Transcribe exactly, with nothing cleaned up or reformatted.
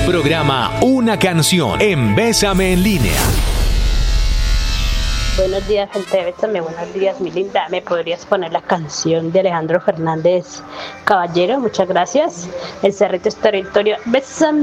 Programa Una Canción en Bésame en Línea. Buenos días, gente de Bésame, buenos días, mi linda. ¿Me podrías poner la canción de Alejandro Fernández Caballero? Muchas gracias. El Cerrito es territorio. Bésame.